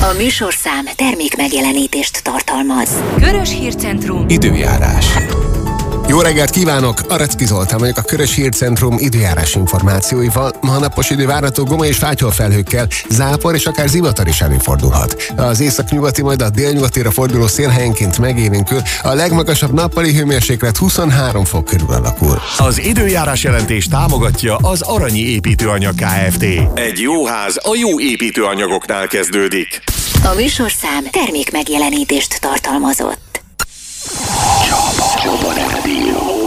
A műsorszám termék megjelenítést tartalmaz. Körös Hírcentrum. Időjárás. Jó reggelt kívánok! Aracki Zoltán vagyok, a Körös Hírcentrum időjárás információival. Ma napos idő várható, gomoly és fátyolfelhőkkel, zápor és akár zivatar is előfordulhat. Az északnyugati, majd a délnyugatira forduló szél helyenként megélénkül, a legmagasabb nappali hőmérséklet 23 fok körül alakul. Az időjárás jelentés támogatja az Aranyi Építőanyag Kft. Egy jó ház a jó építőanyagoknál kezdődik. A műsorszám termék megjelenítést tartalmazott. Csaba Rádió.